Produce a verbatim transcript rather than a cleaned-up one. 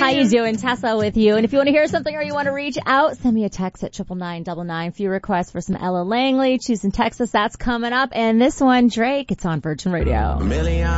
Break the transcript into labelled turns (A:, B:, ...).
A: How you doing? Tessa with you. And if you want to hear something or you want to reach out, send me a text at triple nine double nine. Few requests for some Ella Langley, Choosing Texas. That's coming up. And this one, Drake, it's on Virgin Radio.